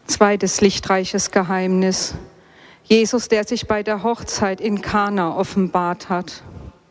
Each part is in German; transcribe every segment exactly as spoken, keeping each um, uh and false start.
Zweites lichtreiches Geheimnis. Jesus, der sich bei der Hochzeit in Kana offenbart hat.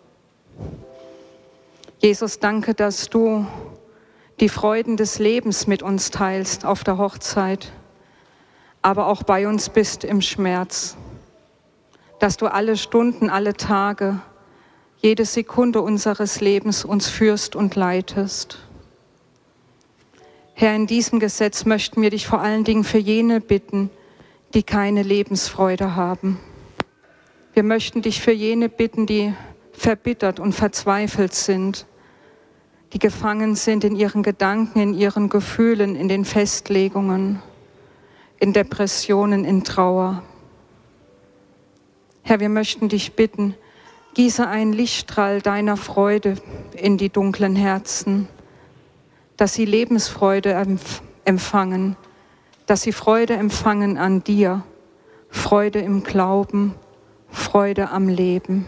Jesus, danke, dass du die Freuden des Lebens mit uns teilst auf der Hochzeit, aber auch bei uns bist im Schmerz. Dass du alle Stunden, alle Tage, jede Sekunde unseres Lebens uns führst und leitest. Herr, in diesem Gesetz möchten wir dich vor allen Dingen für jene bitten, die keine Lebensfreude haben. Wir möchten dich für jene bitten, die verbittert und verzweifelt sind, die gefangen sind in ihren Gedanken, in ihren Gefühlen, in den Festlegungen, in Depressionen, in Trauer. Herr, wir möchten dich bitten, gieße einen Lichtstrahl deiner Freude in die dunklen Herzen, dass sie Lebensfreude empfangen, dass sie Freude empfangen an dir, Freude im Glauben, Freude am Leben.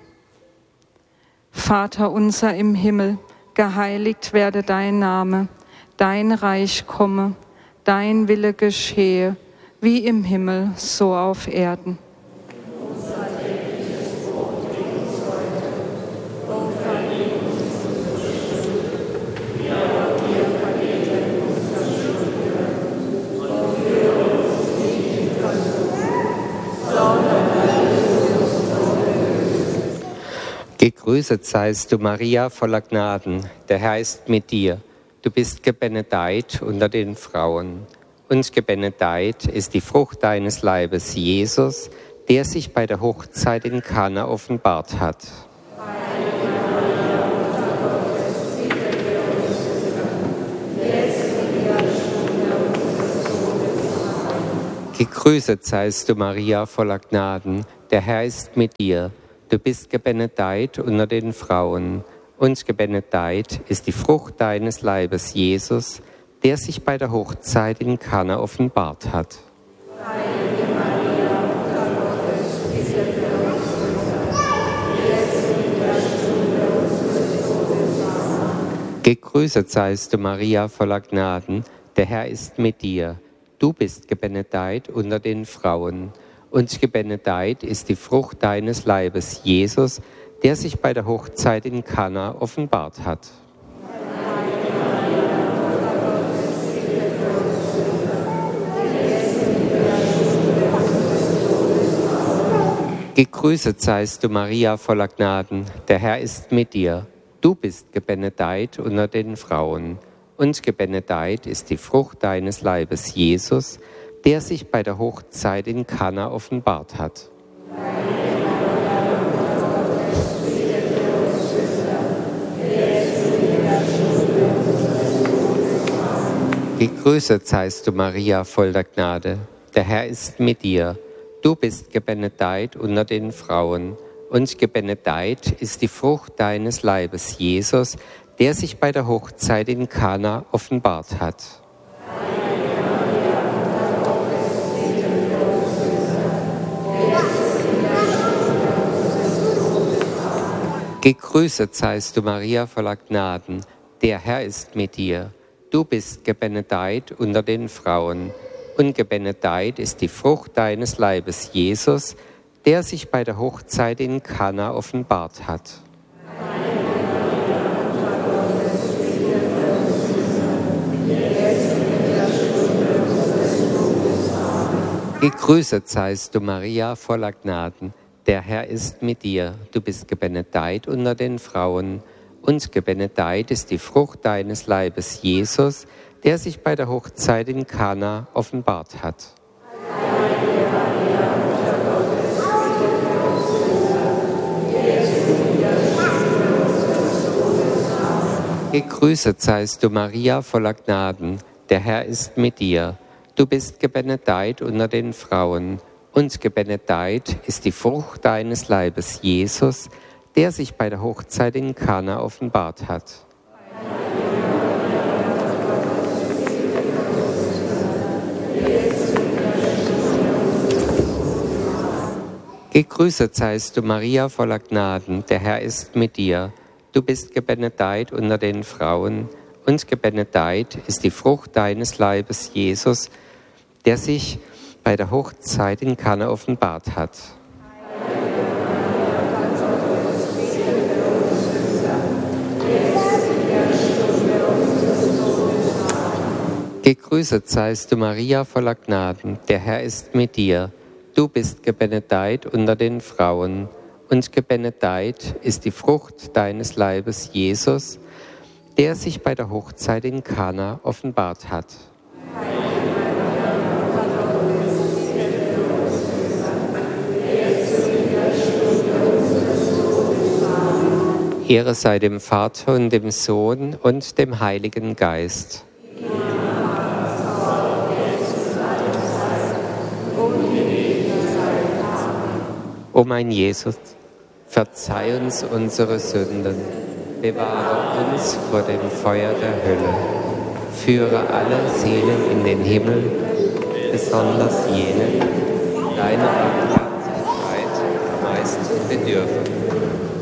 Vater unser im Himmel, geheiligt werde dein Name, dein Reich komme, dein Wille geschehe, wie im Himmel, so auf Erden. Gegrüßet seist du, Maria, voller Gnaden. Der Herr ist mit dir. Du bist gebenedeit unter den Frauen. Und gebenedeit ist die Frucht deines Leibes, Jesus, der sich bei der Hochzeit in Kana offenbart hat. Gegrüßet seist du, Maria, voller Gnaden. Der Herr ist mit dir. Du bist gebenedeit unter den Frauen, und gebenedeit ist die Frucht deines Leibes, Jesus, der sich bei der Hochzeit in Kana offenbart hat. Heilige Maria, Mutter Gottes, bitte für uns Sünder, jetzt und in der Stunde unseres Todes. Amen. Gegrüßet seist du, Maria, voller Gnaden, der Herr ist mit dir. Du bist gebenedeit unter den Frauen, und gebenedeit ist die Frucht deines Leibes, Jesus, der sich bei der Hochzeit in Kana offenbart hat. Gegrüßet seist du, Maria, voller Gnaden, der Herr ist mit dir. Du bist gebenedeit unter den Frauen, und gebenedeit ist die Frucht deines Leibes, Jesus, der sich bei der Hochzeit in Kana offenbart hat. Gegrüßet seist du, Maria, voll der Gnade. Der Herr ist mit dir. Du bist gebenedeit unter den Frauen, und gebenedeit ist die Frucht deines Leibes, Jesus, der sich bei der Hochzeit in Kana offenbart hat. Gegrüßet seist du, Maria, voller Gnaden. Der Herr ist mit dir. Du bist gebenedeit unter den Frauen, und gebenedeit ist die Frucht deines Leibes, Jesus, der sich bei der Hochzeit in Kana offenbart hat. Gegrüßet seist du, Maria, voller Gnaden. Der Herr ist mit dir. Du bist gebenedeit unter den Frauen, und gebenedeit ist die Frucht deines Leibes, Jesus, der sich bei der Hochzeit in Kana offenbart hat. Heilige Maria, Mutter Gottes, bitte für uns Sünder, jetzt und in der Stunde unseres Todes. Amen. Gegrüßet seist du, Maria, voller Gnaden. Der Herr ist mit dir. Du bist gebenedeit unter den Frauen, und gebenedeit ist die Frucht deines Leibes, Jesus, der sich bei der Hochzeit in Kana offenbart hat. Gegrüßet seist du, Maria, voller Gnaden. Der Herr ist mit dir. Du bist gebenedeit unter den Frauen, und gebenedeit ist die Frucht deines Leibes, Jesus, der sich bei der Hochzeit in Kana offenbart hat. Gegrüßet seist du, Maria, voller Gnaden, der Herr ist mit dir. Du bist gebenedeit unter den Frauen, und gebenedeit ist die Frucht deines Leibes, Jesus, der sich bei der Hochzeit in Kana offenbart hat. Ehre sei dem Vater und dem Sohn und dem Heiligen Geist. O mein Jesus, verzeih uns unsere Sünden, bewahre uns vor dem Feuer der Hölle, führe alle Seelen in den Himmel, besonders jene, deiner Barmherzigkeit am meisten bedürfen.